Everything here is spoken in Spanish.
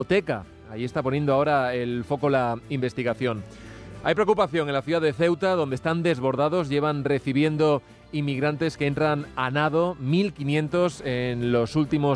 discoteca. Ahí está poniendo ahora el foco la investigación. Hay preocupación en la ciudad de Ceuta, donde están desbordados, llevan recibiendo inmigrantes que entran a nado, 1.500 en los últimos